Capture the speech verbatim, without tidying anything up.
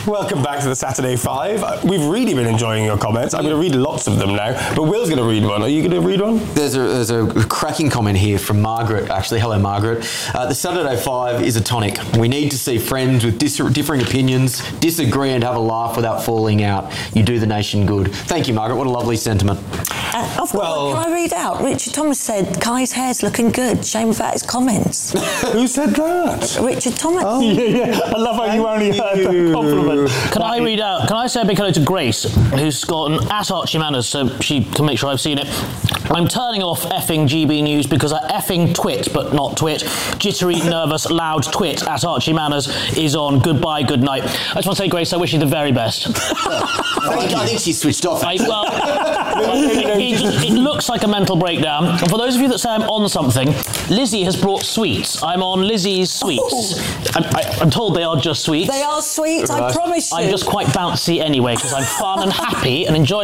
Welcome back to the Saturday Five. Uh, We've really been enjoying your comments. I'm going to read lots of them now, but Will's going to read one. Are you going to read one? There's a, there's a cracking comment here from Margaret, actually. Hello, Margaret. Uh, the Saturday Five is a tonic. We need to see friends with dis- differing opinions, disagree and have a laugh without falling out. You do the nation good. Thank you, Margaret. What a lovely sentiment. Uh, I've got Well- one. Can I read out? Richard Thomas said, Kai's hair's looking good. Shame about his comments. Who said that? Richard Thomas. Oh. Yeah, yeah. I love how you only heard the compliment. Can I read out? Can I say a big hello to Grace, who's got an at Archie Manners, so she can make sure I've seen it. I'm turning off effing G B News because I effing twit, but not twit. Jittery, nervous, loud twit at Archie Manners is on. Goodbye, good night. I just want to say, Grace, I wish you the very best. I think, I think she's switched off. I, well, it, just, it looks like a mental breakdown. And for those of you that say I'm on something, Lizzie has brought sweets. I'm on Lizzie's sweets. I'm, I, I'm told they are just sweets. They are sweet, I promise you. I'm just quite bouncy anyway because I'm fun and happy and enjoy